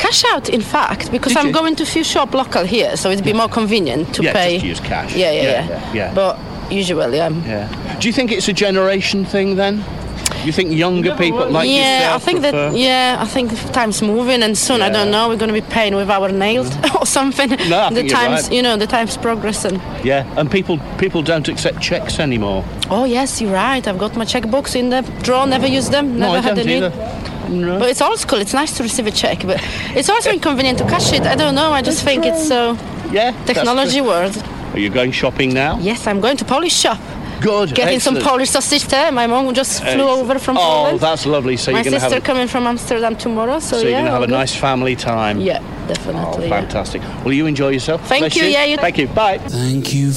cash out, in fact, because Did I'm you? going to a few shop local here, so it'd be more convenient to Yeah, pay. just use cash. Yeah. But usually I'm... Yeah. Do you think it's a generation thing then? You think younger people like yourself I think prefer... I think time's moving, and soon I don't know, we're going to be paying with our nails or something. No, I think the you're times, right. the time's progressing. Yeah, and people don't accept cheques anymore. Oh yes, you're right. I've got my checkbooks in the drawer. Never used them. Never No, I had don't any. either. No. But it's old school. It's nice to receive a check, but it's also inconvenient to cash it. I don't know. I just think it's so Yeah. that's technology true. world. Are you going shopping now? Yes, I'm going to Polish shop. Good. Getting some excellent. Polish sausage there. My mom just flew over from Oh, Poland. that's lovely. So My you're going to sister have coming from Amsterdam tomorrow. So you're yeah, going to have all a good. nice family time. Yeah, Oh, definitely. yeah. fantastic. Well, you enjoy yourself. Thank Bless you, yeah, you- Thank you. Bye. Thank you